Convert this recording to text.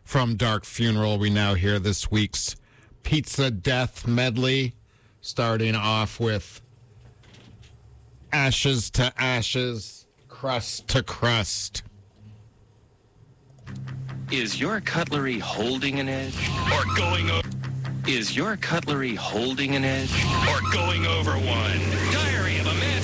From Dark Funeral, we now hear this week's Pizza Death Medley, starting off with Ashes to Ashes, Crust to Crust. Is your cutlery holding an edge or going over? Is your cutlery holding an edge or going over one? Diary of a Man